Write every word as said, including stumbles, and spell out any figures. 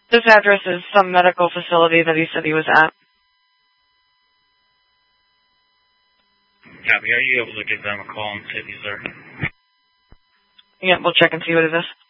This address is some medical facility that he said he was at. Copy. Are you able to give them a call and see if he's there? Yeah, we'll check and see what it is.